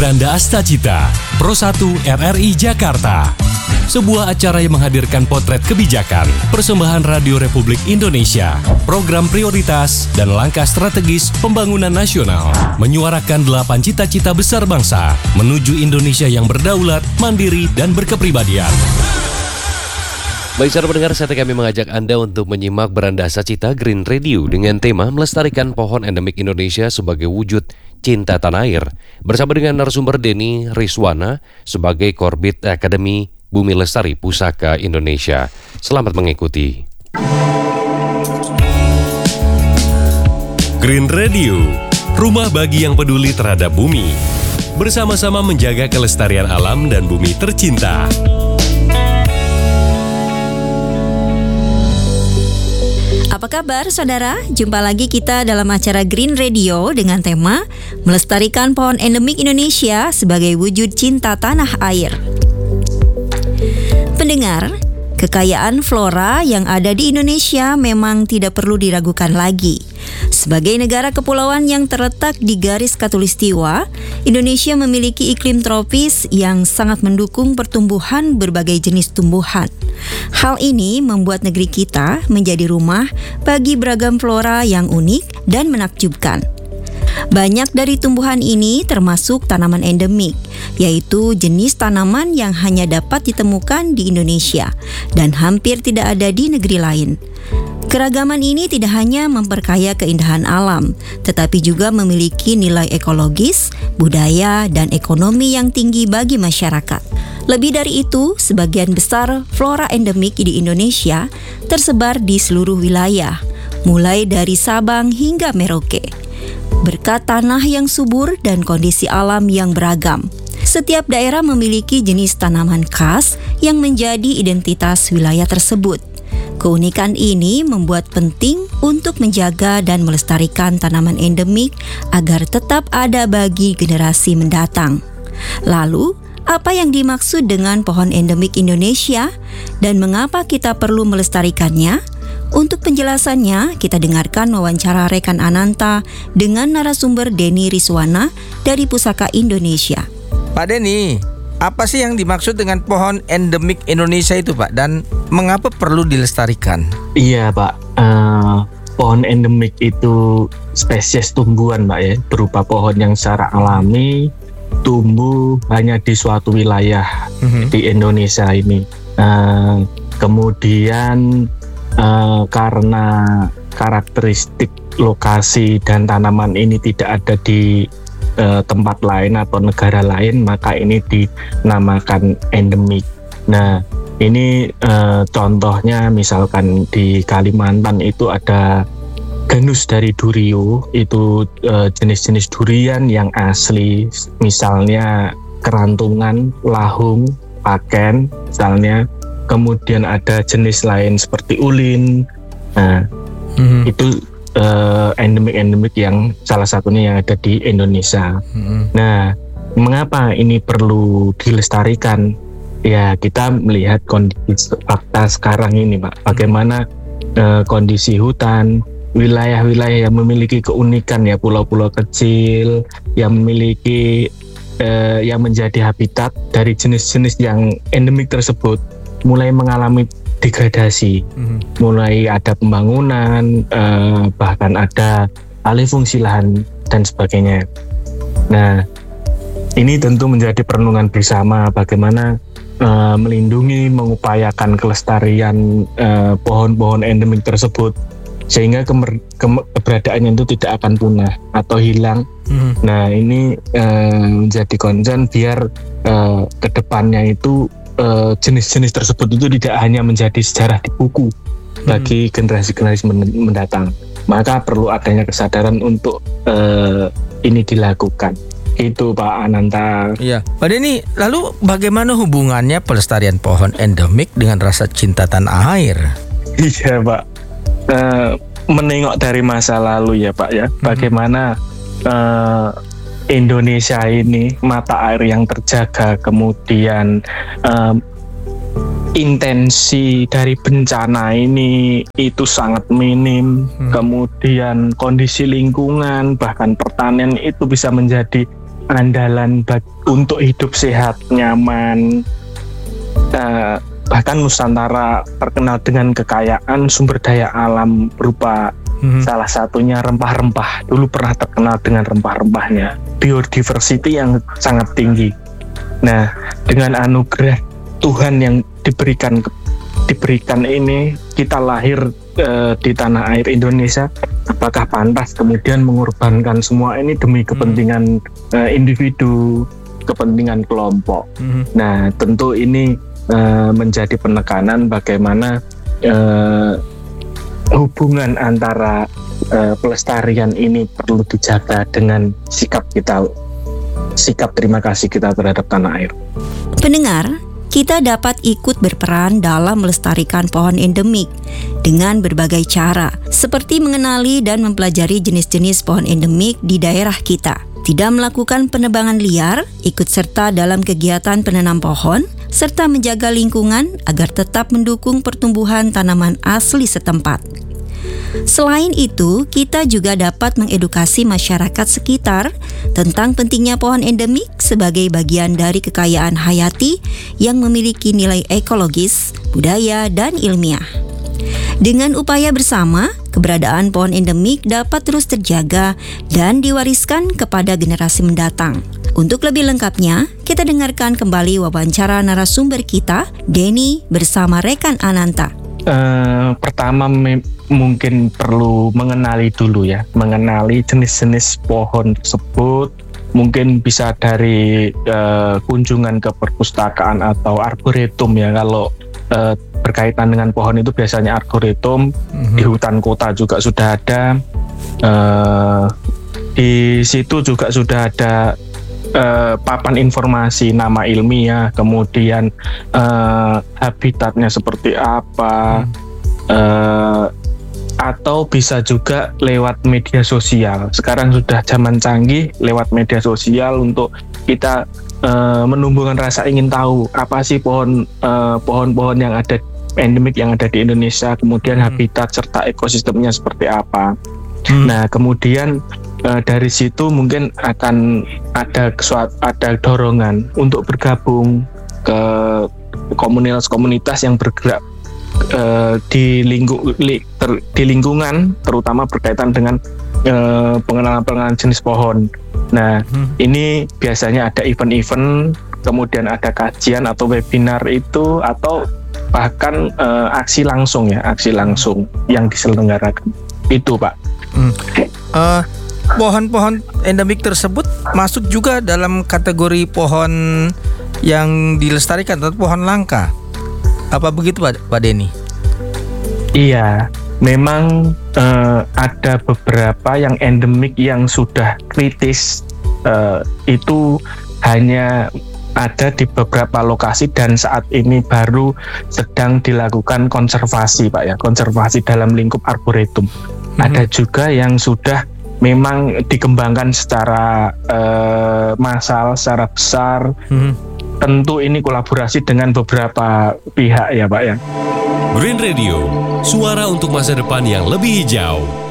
Beranda Astacita, Pro 1 RRI Jakarta. Sebuah acara yang menghadirkan potret kebijakan, persembahan Radio Republik Indonesia, program prioritas, dan langkah strategis pembangunan nasional. Menyuarakan 8 cita-cita besar bangsa menuju Indonesia yang berdaulat, mandiri, dan berkepribadian. Baik, saudara pendengar, saatnya kami mengajak Anda untuk menyimak Beranda Astacita Green Radio dengan tema melestarikan pohon endemik Indonesia sebagai wujud cinta tanah air. Bersama dengan narasumber Denny Riswana sebagai Korbit Akademi Bumi Lestari Pusaka Indonesia. Selamat mengikuti. Green Radio, rumah bagi yang peduli terhadap bumi. Bersama-sama menjaga kelestarian alam dan bumi tercinta. Apa kabar saudara? Jumpa lagi kita dalam acara Green Radio dengan tema melestarikan pohon endemik Indonesia sebagai wujud cinta tanah air. Pendengar, kekayaan flora yang ada di Indonesia memang tidak perlu diragukan lagi. Sebagai negara kepulauan yang terletak di garis khatulistiwa, Indonesia memiliki iklim tropis yang sangat mendukung pertumbuhan berbagai jenis tumbuhan. Hal ini membuat negeri kita menjadi rumah bagi beragam flora yang unik dan menakjubkan. Banyak dari tumbuhan ini termasuk tanaman endemik, yaitu jenis tanaman yang hanya dapat ditemukan di Indonesia dan hampir tidak ada di negeri lain. Keragaman ini tidak hanya memperkaya keindahan alam, tetapi juga memiliki nilai ekologis, budaya, dan ekonomi yang tinggi bagi masyarakat. Lebih dari itu, sebagian besar flora endemik di Indonesia tersebar di seluruh wilayah, mulai dari Sabang hingga Merauke. Berkat tanah yang subur dan kondisi alam yang beragam, setiap daerah memiliki jenis tanaman khas yang menjadi identitas wilayah tersebut. Keunikan ini membuat penting untuk menjaga dan melestarikan tanaman endemik agar tetap ada bagi generasi mendatang. Lalu, apa yang dimaksud dengan pohon endemik Indonesia dan mengapa kita perlu melestarikannya? Untuk penjelasannya, kita dengarkan wawancara rekan Ananta dengan narasumber Denny Riswana dari Pusaka Indonesia. Pak Denny, apa sih yang dimaksud dengan pohon endemik Indonesia itu, Pak? Dan mengapa perlu dilestarikan? Iya, Pak. Pohon endemik itu spesies tumbuhan, Pak, ya, berupa pohon yang secara alami tumbuh hanya di suatu wilayah di Indonesia ini. Kemudian karena karakteristik lokasi dan tanaman ini tidak ada di tempat lain atau negara lain, maka ini dinamakan endemik. Nah, ini contohnya misalkan di Kalimantan itu ada genus dari Durio, itu jenis-jenis durian yang asli, misalnya kerantungan, lahung, paken, misalnya. Kemudian ada jenis lain seperti ulin. Nah, itu endemik yang salah satunya yang ada di Indonesia. Nah, mengapa ini perlu dilestarikan? Ya, kita melihat kondisi fakta sekarang ini, Pak. Bagaimana kondisi hutan, wilayah-wilayah yang memiliki keunikan, ya, pulau-pulau kecil yang memiliki yang menjadi habitat dari jenis-jenis yang endemik tersebut mulai mengalami degradasi, mulai ada pembangunan, bahkan ada alih fungsi lahan dan sebagainya. Nah, ini tentu menjadi perenungan bersama bagaimana melindungi, mengupayakan kelestarian pohon-pohon endemik tersebut sehingga keberadaannya itu tidak akan punah atau hilang. Nah, ini menjadi concern biar kedepannya itu jenis-jenis tersebut itu tidak hanya menjadi sejarah di buku bagi generasi-generasi mendatang. Maka perlu adanya kesadaran untuk ini dilakukan. Itu Pak Ananta. Iya, Pak Denny, lalu bagaimana hubungannya pelestarian pohon endemik dengan rasa cinta tanah air? Iya, Pak. Menengok dari masa lalu ya, Pak, ya. Bagaimana Indonesia ini mata air yang terjaga, kemudian intensi dari bencana ini itu sangat minim, kemudian kondisi lingkungan bahkan pertanian itu bisa menjadi andalan untuk hidup sehat, nyaman. Bahkan Nusantara terkenal dengan kekayaan sumber daya alam berupa salah satunya rempah-rempah. Dulu pernah terkenal dengan rempah-rempahnya, biodiversity yang sangat tinggi. Nah, dengan anugerah Tuhan yang diberikan ini, kita lahir di tanah air Indonesia. Apakah pantas kemudian mengorbankan semua ini demi kepentingan individu, kepentingan kelompok? Nah, tentu ini menjadi penekanan bagaimana hubungan antara pelestarian ini perlu dijaga dengan sikap terima kasih kita terhadap tanah air. Pendengar, kita dapat ikut berperan dalam melestarikan pohon endemik dengan berbagai cara, seperti mengenali dan mempelajari jenis-jenis pohon endemik di daerah kita. Tidak melakukan penebangan liar, ikut serta dalam kegiatan penanam pohon, serta menjaga lingkungan agar tetap mendukung pertumbuhan tanaman asli setempat. Selain itu, kita juga dapat mengedukasi masyarakat sekitar tentang pentingnya pohon endemik sebagai bagian dari kekayaan hayati yang memiliki nilai ekologis, budaya, dan ilmiah. Dengan upaya bersama, keberadaan pohon endemik dapat terus terjaga dan diwariskan kepada generasi mendatang. Untuk lebih lengkapnya, kita dengarkan kembali wawancara narasumber kita, Denny bersama rekan Ananta. Pertama mungkin perlu mengenali dulu ya, mengenali jenis-jenis pohon tersebut. Mungkin bisa dari kunjungan ke perpustakaan atau arboretum ya. Kalau berkaitan dengan pohon itu biasanya arboretum, di hutan kota juga sudah ada. Di situ juga sudah ada papan informasi, nama ilmiah, kemudian habitatnya seperti apa, atau bisa juga lewat media sosial. Sekarang sudah zaman canggih, lewat media sosial untuk kita menumbuhkan rasa ingin tahu apa sih pohon-pohon yang ada endemik yang ada di Indonesia, kemudian habitat serta ekosistemnya seperti apa. Nah, kemudian dari situ mungkin akan ada dorongan untuk bergabung ke komunitas yang bergerak di lingkungan, terutama berkaitan dengan pengenalan jenis pohon. Nah, ini biasanya ada event-event, kemudian ada kajian atau webinar itu, atau bahkan aksi langsung yang diselenggarakan. Itu, Pak. Pohon-pohon endemik tersebut masuk juga dalam kategori pohon yang dilestarikan atau pohon langka. Apa begitu, Pak Denny? Iya, memang ada beberapa yang endemik yang sudah kritis, itu hanya ada di beberapa lokasi dan saat ini baru sedang dilakukan konservasi, Pak ya, konservasi dalam lingkup arboretum. Ada juga yang sudah memang dikembangkan secara massal, secara besar. Tentu ini kolaborasi dengan beberapa pihak ya, Pak ya. Green Radio, suara untuk masa depan yang lebih hijau.